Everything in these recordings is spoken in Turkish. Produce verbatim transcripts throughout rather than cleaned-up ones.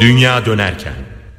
Dünya dönerken.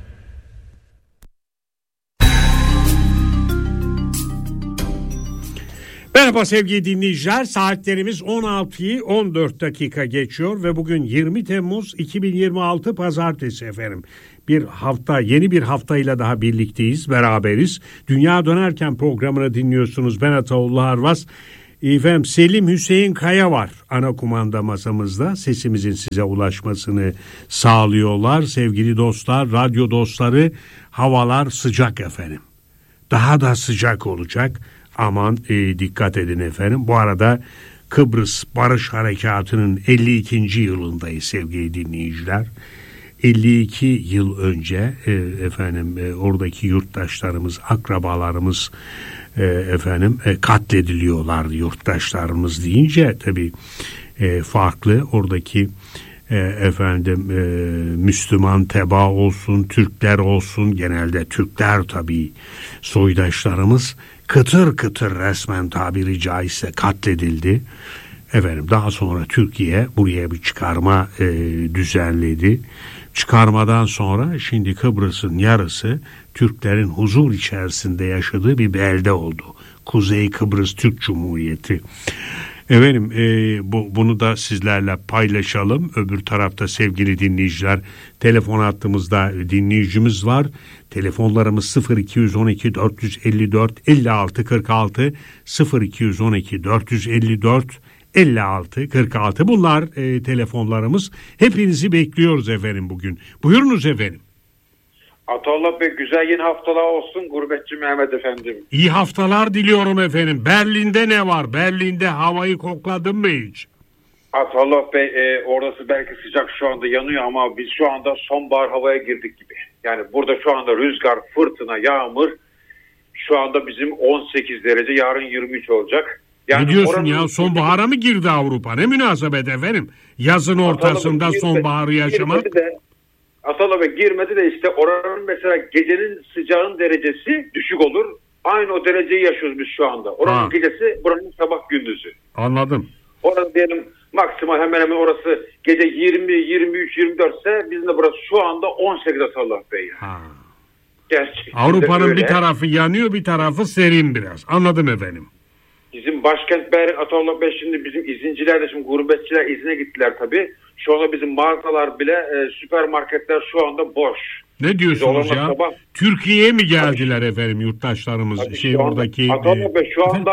Merhaba sevgili dinleyiciler, saatlerimiz on altıyı on dört dakika geçiyor ve bugün yirmi Temmuz iki bin yirmi altı Pazartesi efendim. Bir hafta, yeni bir haftayla daha birlikteyiz, beraberiz. Dünya Dönerken programını dinliyorsunuz. Ben Ataullah Arvas. Efendim Selim Hüseyin Kaya var ana kumanda masamızda. Sesimizin size ulaşmasını sağlıyorlar. Sevgili dostlar, radyo dostları, havalar sıcak efendim. Daha da sıcak olacak. Aman e, dikkat edin efendim. Bu arada Kıbrıs Barış Harekatı'nın elli ikinci yılındayız sevgili dinleyiciler. elli iki yıl önce e, efendim e, oradaki yurttaşlarımız, akrabalarımız e, efendim e, katlediliyorlar. Yurttaşlarımız deyince tabii e, farklı. Oradaki e, efendim e, Müslüman tebaa olsun, Türkler olsun, genelde Türkler tabii soydaşlarımız kıtır kıtır resmen tabiri caizse katledildi. Efendim daha sonra Türkiye buraya bir çıkarma e, düzenledi. Çıkarmadan sonra şimdi Kıbrıs'ın yarısı Türklerin huzur içerisinde yaşadığı bir belde oldu. Kuzey Kıbrıs Türk Cumhuriyeti. Efendim e, bu, bunu da sizlerle paylaşalım. Öbür tarafta sevgili dinleyiciler, telefon hattımızda dinleyicimiz var. Telefonlarımız sıfır iki on iki dört yüz elli dört elli altı kırk altı sıfır iki on iki dört yüz elli dört elli altı kırk altı. Bunlar e, telefonlarımız. Hepinizi bekliyoruz efendim bugün. Buyurunuz efendim. Ataullah Bey, güzel yeni haftalar olsun gurbetçi Mehmet efendim. İyi haftalar diliyorum efendim. Berlin'de ne var? Berlin'de havayı kokladın mı hiç? Ataullah Bey, e, orası belki sıcak şu anda yanıyor ama biz şu anda sonbahar havaya girdik gibi. Yani burada şu anda rüzgar, fırtına, yağmur, şu anda bizim on sekiz derece, yarın yirmi üç olacak. Yani ne diyorsun oranın... ya, sonbahara mı girdi Avrupa? Ne münasebet efendim. Yazın ortasında Bey, sonbaharı yaşamak. Ataullah Bey girmedi de işte oranın mesela gecenin sıcağın derecesi düşük olur. Aynı o dereceyi yaşıyoruz biz şu anda. Oranın ha. gecesi, buranın sabah gündüzü. Anladım. Orada diyelim maksimal hemen hemen orası gece yirmi, yirmi üç, yirmi dört ise bizim de burası şu anda on sekiz Ataullah Bey. Ha. Gerçekten Avrupa'nın bir tarafı yanıyor, bir tarafı serin biraz. Anladım efendim. Bizim başkent Berlin, Ataullah Bey, şimdi bizim izinciler de, şimdi gurbetçiler izine gittiler tabii. Şu anda bizim mağazalar bile, e, süpermarketler şu anda boş. Ne diyorsunuz ya? Sabah... Türkiye'ye mi geldiler tabii efendim yurttaşlarımız? Tabii şey oradaki. Ataullah Bey şu anda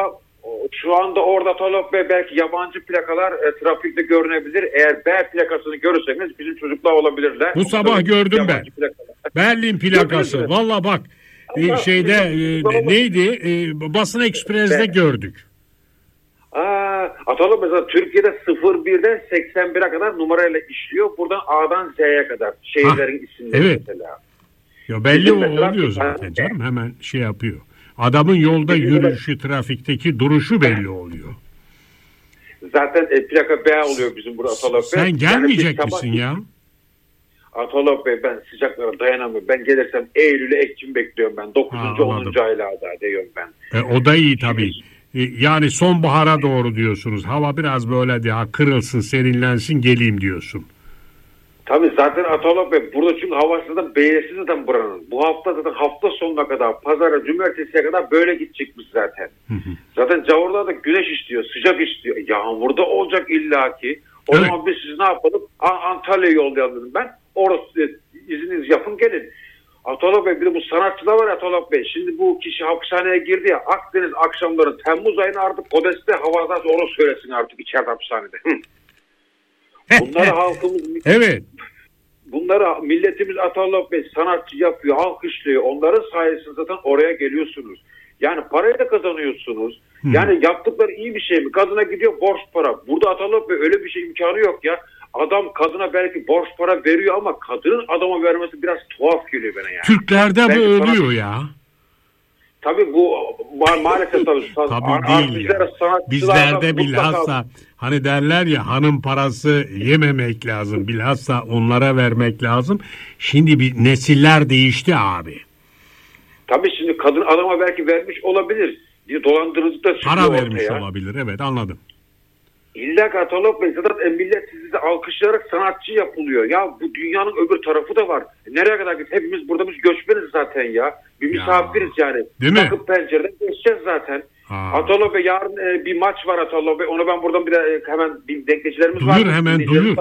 şu anda orada Ataullah Bey belki yabancı plakalar e, trafikte görünebilir. Eğer B plakasını görürseniz bizim çocuklar olabilirler. Bu sabah tabii, gördüm ben. Plakalar. Berlin plakası. Valla bak. Ama şeyde e, neydi? E, Basın Ekspres'de gördük. Aa, Ataullah mesela Türkiye'de sıfır birden seksen bire kadar numarayla işliyor. Buradan A'dan Z'ye kadar şehirlerin ha, isimleri evet. Mesela. Ya belli o, oluyor zaten canım, hemen şey yapıyor. Adamın yolda yürüyüşü, trafikteki duruşu belli oluyor. Zaten e, plaka B oluyor bizim burada Ataullah Bey. Sen gelmeyecek yani misin ya? Ataullah Bey, ben sıcaklara dayanamıyorum. Ben gelirsem Eylül'e Ekim bekliyorum ben. dokuzuncu onuncu aylarda diyorum ben. E, o da iyi tabii. E, yani sonbahara doğru diyorsunuz. Hava biraz böyle daha kırılsın, serinlensin, geleyim diyorsun. Tabii zaten Ataullah Bey burada çünkü hava zaten beylesi zaten buranın. Bu hafta zaten hafta sonuna kadar, pazara, cumartesiye kadar böyle gidecekmiş zaten. Hı hı. Zaten Cavur'da da güneş istiyor, sıcak istiyor. Yağmurda olacak illaki. O evet. zaman biz siz ne yapalım? Antalya'ya yollayalım dedim ben. Orası izniniz yapın gelin. Ataullah Bey, bir de bu sanatçılar var Ataullah Bey. Şimdi bu kişi hapishaneye girdi ya, Akdeniz akşamları Temmuz ayında artık Kodes'te hava nasıl onu söylesin artık içeride hapishanede. Bunları halkımız evet. Bunları milletimiz Ataullah Bey sanatçı yapıyor, halk işliyor. Onların sayesinde zaten oraya geliyorsunuz. Yani parayı da kazanıyorsunuz. Hmm. Yani yaptıkları iyi bir şey mi? Kadına gidiyor borç para. Burada Ataullah Bey öyle bir şey imkanı yok ya. Adam kadına belki borç para veriyor ama kadının adama vermesi biraz tuhaf geliyor bana yani. Türklerde belki bu oluyor sanat... ya. Tabii bu ma- maalesef tabii. Tabii değil ya. Bizlerde bilhassa hani derler ya, hanım parası yememek lazım. Bilhassa onlara vermek lazım. Şimdi bir nesiller değişti abi. Tabii şimdi kadın adama belki vermiş olabilir. Dolandırıcılık da para vermiş ortaya. Olabilir, evet, anladım. İlla ki Atalok Bey zaten millet sizi alkışlayarak sanatçı yapılıyor. Ya bu dünyanın öbür tarafı da var. Nereye kadar git? Hepimiz burada biz göçmeniz zaten ya. Bir misafiriz ya. yani. Değil mi? Bakıp pencereden geçeceğiz zaten. Atalok Bey yarın e, bir maç var Atalok Bey. Onu ben buradan bir de e, hemen bir denkleşilerimiz var. Duyur hemen duyur.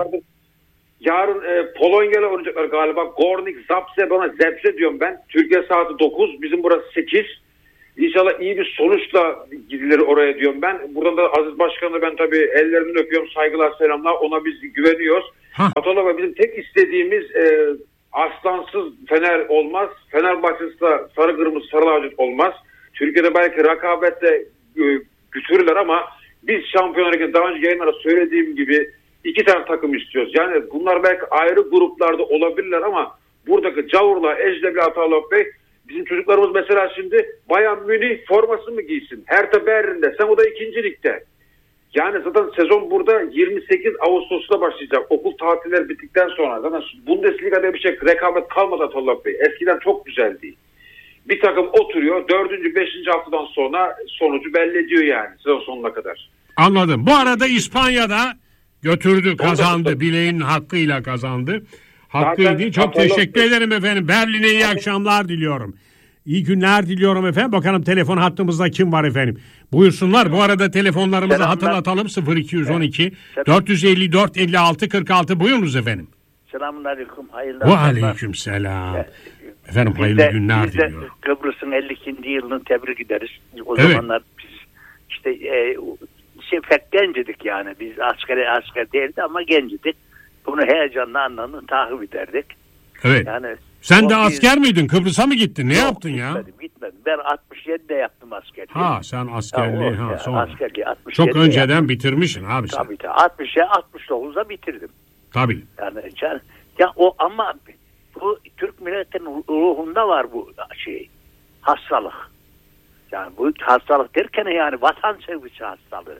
Yarın e, Polonya'yla oynayacaklar galiba. Gornik Zabrze bana Zebze diyorum ben. Türkiye saati dokuz. Bizim burası sekiz. İnşallah iyi bir sonuçla gidilir oraya diyorum ben. Buradan da Aziz Başkan'ı ben tabii ellerinden öpüyorum. Saygılar, selamlar. Ona biz güveniyoruz. Atalok bizim tek istediğimiz e, aslansız Fener olmaz. Fenerbahçe'si de sarı kırmızı sarı lacivert olmaz. Türkiye'de belki rakabetle e, götürürler ama biz şampiyonlar daha önce yayınlarda söylediğim gibi iki tane takım istiyoruz. Yani bunlar belki ayrı gruplarda olabilirler ama buradaki Cavurla, Ejdebi, Atalok Bey bizim çocuklarımız mesela şimdi Bayern Münih forması mı giysin? Hertha Berlin'de. Sen o da ikinci ligde. Yani zaten sezon burada yirmi sekiz Ağustos'ta başlayacak. Okul tatilleri bittikten sonra. Zaten Bundesliga'da bir şey rekabet kalmadı Atalok Bey. Eskiden çok güzeldi. Bir takım oturuyor. Dördüncü, beşinci haftadan sonra sonucu belli ediyor yani. Sezon sonuna kadar. Anladım. Bu arada İspanya'da götürdü, kazandı. Bileğinin hakkıyla kazandı. Hakkıydı. Çok Atalok teşekkür Bey. ederim efendim. Berlin'e iyi akşamlar diliyorum. İyi günler diliyorum efendim. Bakalım telefon hattımızda kim var efendim? Buyursunlar. Bu arada telefonlarımızı Selamlar. hatırlatalım. sıfır iki yüz on iki evet. dört yüz elli dört elli altı kırk altı. Buyurunuz efendim. Selamun aleyküm. Hayırlı Ve aleyküm selam. Evet. Efendim hayırlı de, günler biz de diliyorum. Kıbrıs'ın elli ikinci yılını tebrik ederiz. O evet. zamanlar biz işte e, şey, pek gencidik yani. Biz askeri asker değildi ama gencidik. Bunu heyecanla anlamını takip ederdik. Evet. Yani sen de asker bir... miydin? Kıbrıs'a mı gittin? Ne Yok, yaptın ya? Gitmedim, gitmedim. Ben altmış yedide yaptım askerliği. Ha sen askerliği ha, ha sonra. Askerliği Çok önceden yaptım. Bitirmişsin abi sen. Tabii tabii. altmışa altmış dokuzda bitirdim. Tabii. Yani, yani ya o ama bu Türk milletinin ruhunda var bu şey. Hastalık. Yani bu hastalık derken yani vatan sevgisi hastalığı.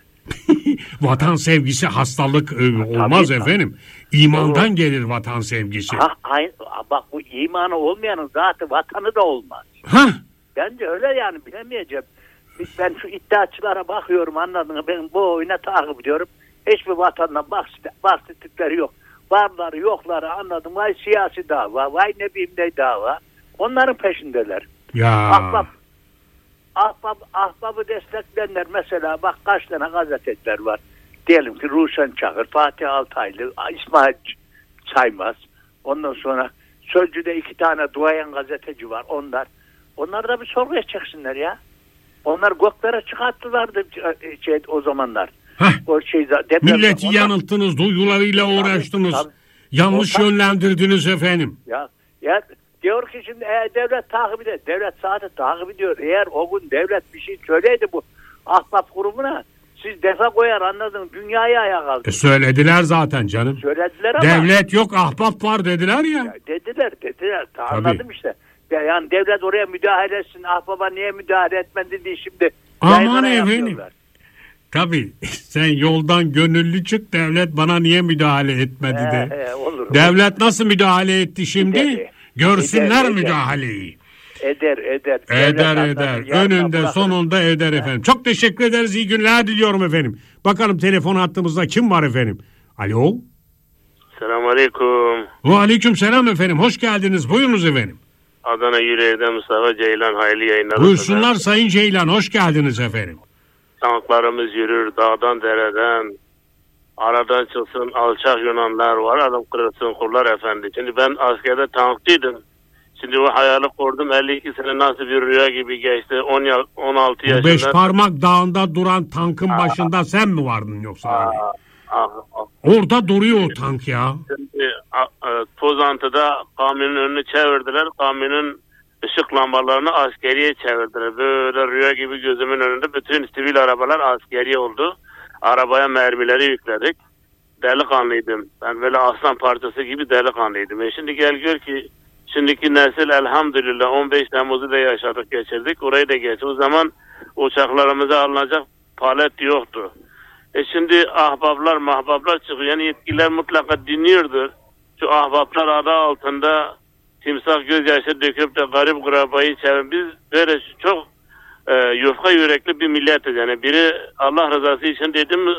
Vatan sevgisi hastalık e, olmaz tabii, efendim. İmandan doğru. Gelir vatan sevgisi. Ha, aynı, bak bu imanı olmayanın zaten vatanı da olmaz. Ha? Bence öyle yani bilemeyeceğim. Ben şu iddiaçılara bakıyorum anladın mı? Ben bu oyuna takip ediyorum. Hiçbir vatandan bahsettikleri yok. Varları yokları anladım. Vay siyasi dava, vay ne bileyim ne dava. Onların peşindeler. Ya. Ahbap, ahbap, ahbabı destekleyenler mesela bak kaç tane gazeteciler var. Diyelim ki Ruşen Çakır, Fatih Altaylı, İsmail Saymaz. Ondan sonra Sözcü'de iki tane duayen gazeteci var. Onlar. Onlar da bir sorguya çeksinler ya. Onlar göklere çıkarttılardı şey, o zamanlar. Heh. O şey, milleti onlar... yanılttınız, duygularıyla uğraştınız. Tabii, tabii. Yanlış o, yönlendirdiniz efendim. Ya, ya diyor ki şimdi eğer devlet takip ediyor, devlet zaten takip ediyor. Eğer o gün devlet bir şey söyleydi bu ahbap grubuna, siz defa koyar anladın, dünyayı ayağa kaldırır. E söylediler zaten canım. Söylediler ama. Devlet yok, ahbap var dediler ya. ya dediler, dediler. Anladım işte. Yani devlet oraya müdahale etsin, ahbaba niye müdahale etmedi diye şimdi. Aman efendim. Tabii sen yoldan gönüllü çık, devlet bana niye müdahale etmedi de. He, he, olur, devlet olur. Nasıl müdahale etti şimdi? Eder, Görsünler eder, Eder, müdahaleyi. eder. Eder, eder. Önünde, bırakın. Sonunda eder he. efendim. Çok teşekkür ederiz. İyi günler diliyorum efendim. Bakalım telefon hattımızda kim var efendim? Alo. Selamun aleyküm. Ve aleyküm selam efendim. Hoş geldiniz. Buyurunuz efendim. Adana Yüreğir'den Mustafa Ceylan, hayırlı yayınlar. Buyursunlar Sayın Ceylan. Hoş geldiniz efendim. Tanklarımız yürür dağdan dereden. Aradan çıksın alçak Yunanlar var. Adam kırılsın kurlar efendi. Şimdi ben askerde tankçıydım. Şimdi o hayali kurdum. elli iki sene nasıl bir rüya gibi geçti. on altı yaşında. Beş parmak dağında duran tankın aa, başında sen mi vardın yoksa? Aa, aa, aa. Orada duruyor o tank ya. Şimdi Pozantı'da kamyonun önünü çevirdiler. Kamyonun ışık lambalarını askeriye çevirdiler. Böyle rüya gibi gözümün önünde bütün sivil arabalar askeri oldu. Arabaya mermileri yükledik. Delikanlıydım. Ben böyle aslan parçası gibi delikanlıydım. E şimdi gel gör ki şimdiki nesil elhamdülillah on beş Temmuz'u da yaşadık, geçirdik. Orayı da geç. O zaman uçaklarımıza alınacak palet yoktu. E şimdi ahbaplar mahbaplar çıkıyor. Yani yetkililer mutlaka dinliyordur. Şu ahbaplar adı altında timsah gözyaşı döküp de garip kurabayı çevir. Biz böyle çok e, yufka yürekli bir milletiz. Yani biri Allah rızası için dedim mi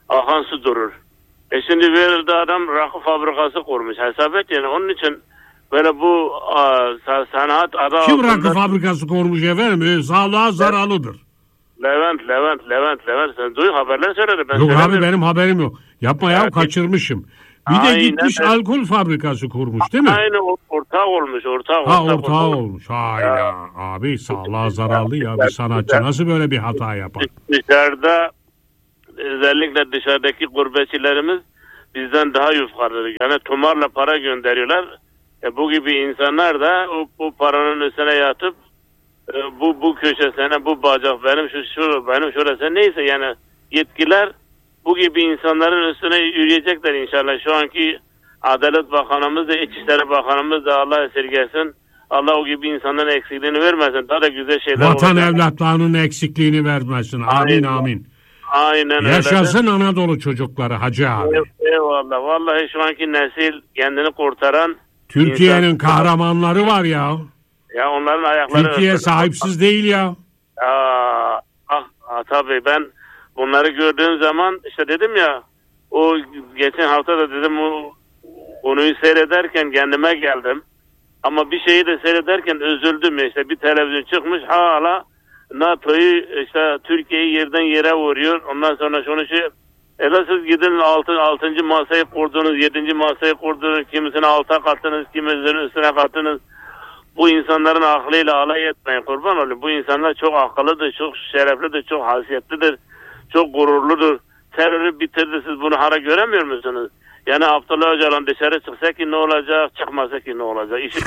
akan su durur. E şimdi verildi adam rakı fabrikası kurmuş. Hesap et yani onun için böyle bu a, sanat adı Kim altında... rakı fabrikası kurmuş efendim? E, sağlığa zararlıdır. Levent, Levent, Levent, Levent. Sen duy haberler söyledi. Ben yok abi benim haberim yok. Yapma ya evet. Kaçırmışım. Bir Aynen, de gitmiş evet. alkol fabrikası kurmuş değil mi? Aynı ortak olmuş. Ortak, ha ortak ortağı olmuş. olmuş. Hayda. Abi sağlığa zararlı ya bir sanatçı nasıl böyle bir hata yapar? Dışarıda özellikle dışarıdaki gurbetçilerimiz bizden daha yukarıdır. Yani tumarla para gönderiyorlar. E, bu gibi insanlar da o, bu paranın üstüne yatıp e, bu bu köşesine bu bacak benim şu şu benim şurası neyse yani yetkiler bu gibi insanların üstüne yürüyecekler inşallah. Şu anki Adalet Bakanımız da İçişleri Bakanımız da Allah esirgesin. Allah o gibi insanların eksikliğini vermesin. Daha da güzel şeyler Vatan olacak. evlatlarının eksikliğini vermesin. Amin Aynen. amin. Aynen öyle. Yaşasın Anadolu çocukları Hacı abi. Eyvallah. Vallahi şu anki nesil kendini kurtaran Türkiye'nin insan... kahramanları var ya. Ya onların ayakları... Türkiye öptü. sahipsiz değil ya. Aa, ah, ah tabii ben bunları gördüğüm zaman işte dedim ya o geçen hafta da dedim o konuyu seyrederken kendime geldim. Ama bir şeyi de seyrederken üzüldüm. İşte bir televizyon çıkmış hala NATO'yu işte Türkiye'yi yerden yere vuruyor. Ondan sonra şunu şey hele siz gidin altı, altıncı masayı kurdunuz, yedinci masayı kurdunuz, kimisini alta kattınız, kimisini üstüne kattınız. Bu insanların aklıyla alay etmeyin kurban olayım. Bu insanlar çok akıllıdır, çok şereflidir, çok hasiyetlidir, çok gururludur. Terörü bitirdi, siz bunu hala göremiyor musunuz? Yani Abdullah Öcalan dışarı çıksa ki ne olacak, çıkmasa ki ne olacak? İşi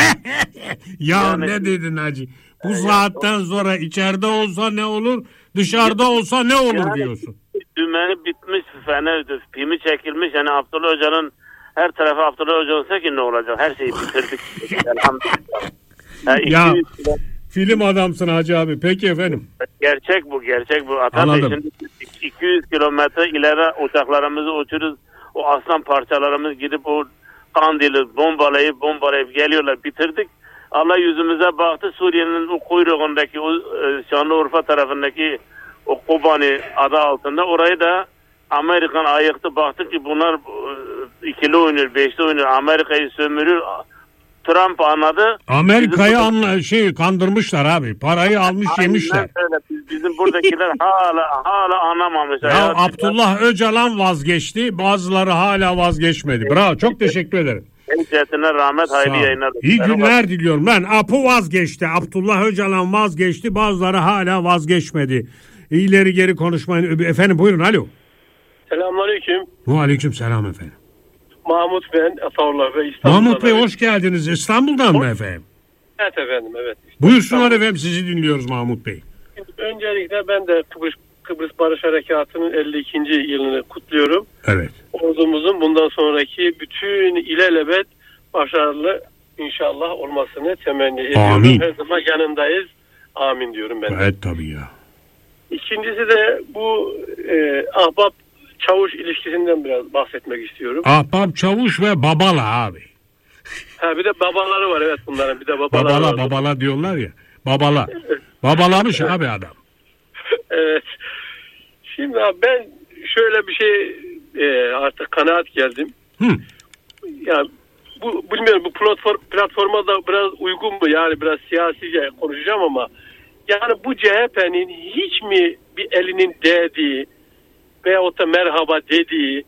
ya yani, ne dedin hacı? Bu saatten sonra içeride olsa ne olur, dışarıda olsa ne olur yani, diyorsun. Dümeni bitmiş, fene, pimi çekilmiş. Yani Abdullah Öcalan her tarafı Abdullah Öcalan olsa ki ne olacak? Her şeyi bitirdik. Elhamdülillah. Yani ya iki, film adamsın Hacı abi. Peki efendim. Gerçek bu, gerçek bu. Atatürk şimdi iki yüz kilometre ileri uçaklarımızı uçuruz. O aslan parçalarımız gidip o Kandil'i bombalayıp bombalayıp geliyorlar, bitirdik. Allah yüzümüze baktı, Suriye'nin o kuyruğundaki o Şanlıurfa tarafındaki o Kobani adı altında orayı da Amerikan ayıktı, baktı ki bunlar ikili oynuyor, beşli oynuyor, Amerika'yı sömürüyor. Trump anladı. Amerika'yı bizim... anla şey kandırmışlar abi. Parayı almış aynen yemişler. Öyle. Bizim buradakiler hala hala anlamamışlar. Ya, ya Abdullah Öcalan vazgeçti. Bazıları hala vazgeçmedi. Bravo. Çok teşekkür ederim. Cennetine rahmet, hayırlı yayınlar. İyi günler diliyorum. Ben Apo vazgeçti. Abdullah Öcalan vazgeçti. Bazıları hala vazgeçmedi. İleri geri konuşmayın. Efendim buyurun alo. Selamünaleyküm. Aleyküm selam efendim. Mahmut ben Ataullah ve İstanbul'dan. Mahmut Bey hoş geldiniz. İstanbul'dan mı efendim? Evet efendim evet. Buyursunlar efendim, sizi dinliyoruz Mahmut Bey. Öncelikle ben de Kıbrıs, Kıbrıs Barış Harekatı'nın elli ikinci yılını kutluyorum. Evet. Ordumuzun bundan sonraki bütün ilelebet başarılı inşallah olmasını temenni ediyorum. Amin. Her zaman yanındayız. Amin diyorum ben. Evet tabii ya. İkincisi de bu e, ahbap çavuş ilişkisinden biraz bahsetmek istiyorum. Ahbap çavuş ve babala abi. Ha bir de babaları var evet bunların bir de babaları babala var. babala diyorlar ya. Babala. Babalamış abi adam. Evet. Şimdi abi ben şöyle bir şey e, artık kanaat geldim. Hı. Ya bu bilmiyorum bu platform platforma da biraz uygun mu yani biraz siyasice konuşacağım ama yani bu C H P'nin hiç mi bir elinin değdiği veyahut da merhaba dediği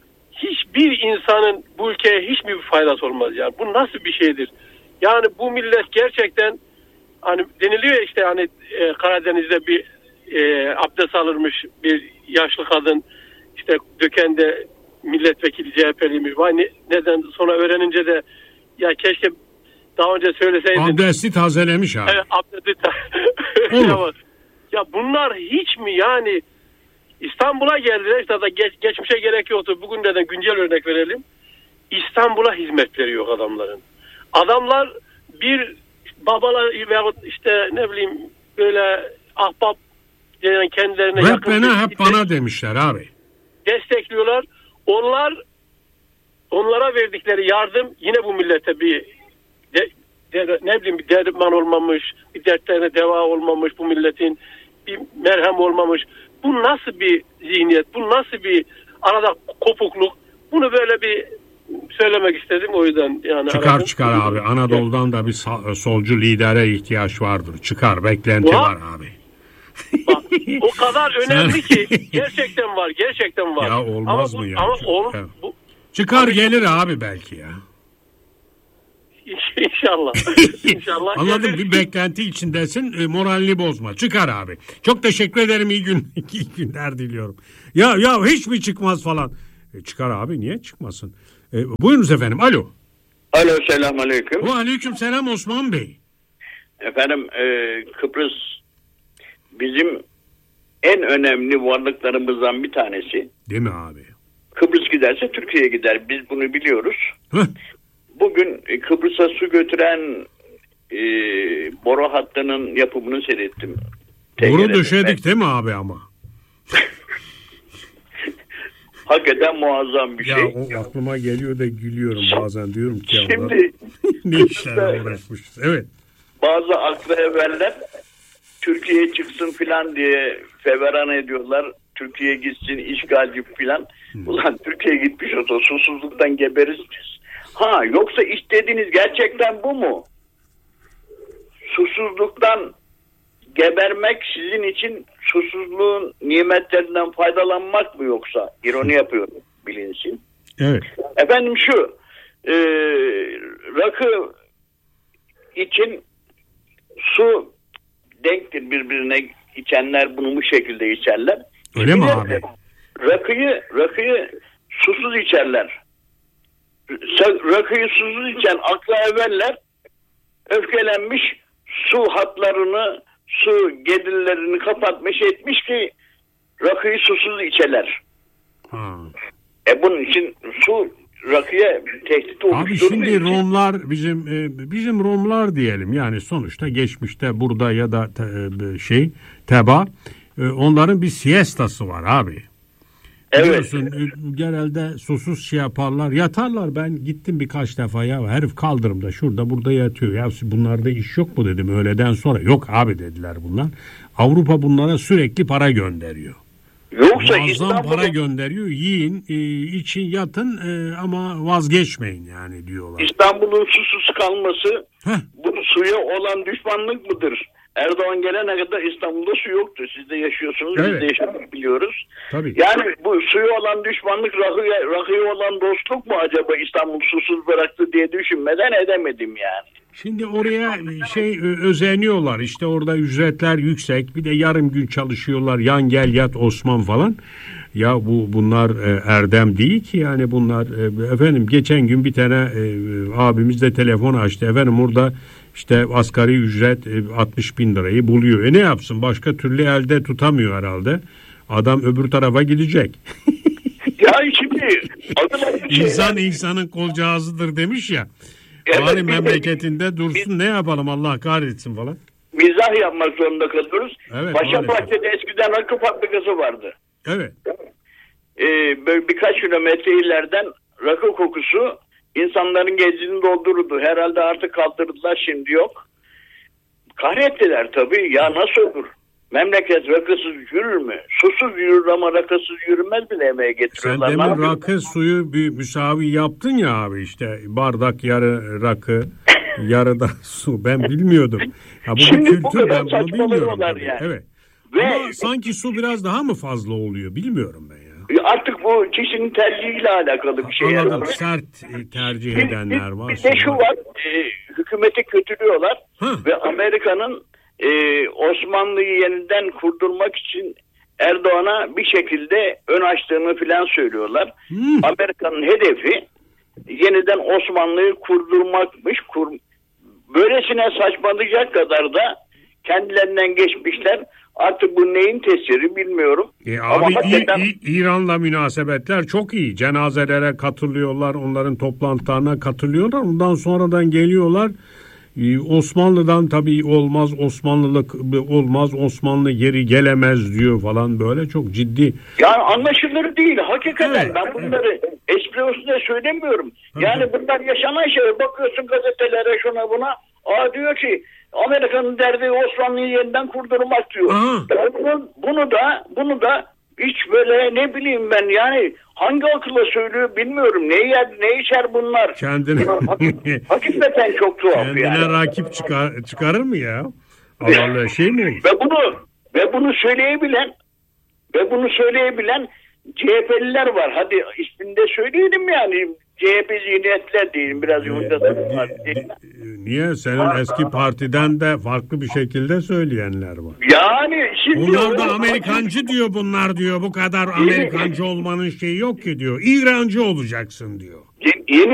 hiçbir insanın bu ülkeye hiç mi bir faydası olmaz yani. Bu nasıl bir şeydir? Yani bu millet gerçekten hani deniliyor ya işte hani e, Karadeniz'de bir e, abdest alırmış bir yaşlı kadın işte Döken'de milletvekili C H P'liymiş. Vay ne, neden sonra öğrenince de ya keşke daha önce söyleseydin. Abdesti tazelemiş abi. Evet abdesti ta- ya bunlar hiç mi yani İstanbul'a geldiler işte da geç, geçmişe gerek yoktu. Bugün neden güncel örnek verelim. İstanbul'a hizmet veriyor adamların. Adamlar bir babalar veya işte ne bileyim böyle ahbap yani kendilerine hep yakın. Bana, hep bana demişler abi. Destekliyorlar. Onlar onlara verdikleri yardım yine bu millete bir de, de, ne bileyim bir derman olmamış, bir dertlerine deva olmamış bu milletin, bir merhem olmamış. Bu nasıl bir zihniyet? Bu nasıl bir arada kopukluk? Bunu böyle bir söylemek istedim, o yüzden yani. Çıkar aradım. çıkar abi. Anadolu'dan da bir solcu lidere ihtiyaç vardır. Çıkar, beklenti Ulan, var abi. Bak, o kadar önemli ki gerçekten var, gerçekten var. Ya olmaz ama mı bu, ya? Ama oğlum, Evet. bu, Çıkar abi, gelir abi belki ya. İnşallah. İnşallah. Anladım, gelir. bir beklenti içindesin, e, moralini bozma. Çıkar abi. Çok teşekkür ederim, iyi gün iyi günler diliyorum. Ya ya hiç mi çıkmaz falan. E, çıkar abi, niye çıkmasın? E, buyurunuz efendim. Alo. Alo, selamünaleyküm. Ve aleyküm selam Osman Bey. Efendim e, Kıbrıs bizim en önemli varlıklarımızdan bir tanesi. Değil mi abi? Kıbrıs giderse Türkiye'ye gider. Biz bunu biliyoruz. Heh. Bugün e, Kıbrıs'a su götüren e, boru hattının yapımını seyrettim. Boru döşedik değil mi abi ama? Hakikaten muazzam bir Ya şey. o aklıma geliyor da gülüyorum bazen, diyorum ki ya. Şimdi ne işlerle uğraşmışız. Evet. bazı aklı evveller Türkiye'ye çıksın filan diye feveran ediyorlar. Türkiye gitsin, işgalci filan. Hmm. Ulan Türkiye gitmiş olsa susuzluktan geberiz. Ha, yoksa istediğiniz gerçekten bu mu? Susuzluktan gebermek sizin için susuzluğun nimetlerinden faydalanmak mı yoksa? İroni yapıyorum, bilinsin. Evet. Efendim şu, e, rakı için su denktir birbirine, içenler bunu bu şekilde içerler. Öyle mi de, abi? Rakıyı, rakıyı susuz içerler. Rakıyı susuz içen akla evveller öfkelenmiş, su hatlarını, su gedillerini kapatmış etmiş ki rakıyı susuz içerler. Ha. E bunun için su rakıya tehdit oluşturduğu Abi şimdi için... Romlar bizim e, bizim Romlar diyelim, yani sonuçta geçmişte burada ya da te, e, şey Teba, e, onların bir siestası var abi. Evet. Biliyorsun, e, genelde susuz şey yaparlar, yatarlar. Ben gittim birkaç defa, ya herif kaldırımda şurada burada yatıyor. Ya bunlarda iş yok mu dedim öğleden sonra. Yok abi dediler bunlar. Avrupa bunlara sürekli para gönderiyor. Yoksa Muazzam İstanbul'da... para gönderiyor. Yiyin, e, için, yatın e, ama vazgeçmeyin yani diyorlar. İstanbul'un susuz kalması Heh. bu suya olan düşmanlık mıdır? Erdoğan gelene kadar İstanbul'da su yoktu. Siz de yaşıyorsunuz, Evet. biz de yaşadık, biliyoruz. Tabii. Yani bu suya olan düşmanlık, rakıya, rakıya olan dostluk mu acaba İstanbul susuz bıraktı diye düşünmeden edemedim yani. Şimdi oraya şey özeniyorlar, işte orada ücretler yüksek, bir de yarım gün çalışıyorlar, yan gel yat Osman falan. Ya bu bunlar e, erdem değil ki yani bunlar. E, efendim geçen gün bir tane e, abimiz de telefon açtı, efendim orada işte asgari ücret e, altmış bin lirayı buluyor. E ne yapsın, başka türlü elde tutamıyor herhalde. Adam öbür tarafa gidecek. Ya şimdi adım adım şeyler... İnsan insanın kolcağızıdır demiş ya. Evet, Bari biz de- memleketinde dursun, biz- ne yapalım, Allah kahretsin falan. Mizah yapmak zorunda kalıyoruz. Evet, Paşabahçe'de eskiden rakı fabrikası vardı. Evet. Ee, böyle birkaç kilometre ileriden rakı kokusu insanların gezini doldururdu. Herhalde artık kaldırdılar, şimdi yok. Kahrettiler tabii. Ya nasıl olur? Memleket rakısız yürür mü? Susuz yürür ama rakısız yürümez bile, emeğe Sen getiriyorlar. Ne demin yapayım? rakı suyu bir müsavi yaptın ya abi, işte bardak yarı rakı yarı da su, ben bilmiyordum. Ya bu Şimdi bir bu kültür, kadar ben bunu bilmiyorum. saçmalıyorlar tabii. yani. Evet. Ve Ama sanki su biraz daha mı fazla oluyor, bilmiyorum ben ya. artık bu kişinin tercihiyle alakalı bir şey. Anladım, Yani. sert e, tercih Bir, edenler var. bir, bir de şu var, e, hükümeti kötülüyorlar Ha. ve Amerika'nın e, Osmanlı'yı yeniden kurdurmak için Erdoğan'a bir şekilde ön açtığını filan söylüyorlar. Hmm. Amerika'nın hedefi yeniden Osmanlı'yı kurdurmakmış. Kur, böylesine saçmalayacak kadar da kendilerinden geçmişler. Artık bu neyin tesiri bilmiyorum. E Ama abi hakikaten... İ- İ- İran'la münasebetler çok iyi. Cenazelere katılıyorlar, onların toplantılarına katılıyorlar. Ondan sonradan geliyorlar. Ee, Osmanlı'dan tabii olmaz, Osmanlılık olmaz, Osmanlı geri gelemez diyor falan, böyle çok ciddi. Yani anlaşılır değil hakikaten. Evet, Ben bunları evet. espri olsun diye söylemiyorum. Yani evet. bunlar yaşanan şey. Bakıyorsun gazetelere, şuna buna. Aa diyor ki Amerika'nın derdi Osmanlı'yı yeniden kurdurmak diyor. Bunu, bunu da bunu da hiç böyle ne bileyim ben, yani hangi akılla söylüyor bilmiyorum. Ne yer ne içer bunlar? Kendine hakikaten çok tuhaf. Kendine yani. rakip çıkar, çıkarır mı ya? Allah şey mi olur? Ve bunu ve bunu söyleyebilen ve bunu söyleyebilen C H P'liler var. Hadi ismini de söyleyelim yani. C H P zihniyetler diyelim biraz yumuşak. Niye? Senin eski partiden de farklı bir şekilde söyleyenler var. Yani şimdi bunlar da Amerikancı diyor, bunlar diyor. Bu kadar Amerikancı olmanın şeyi yok ki diyor. İrancı olacaksın diyor. Yeni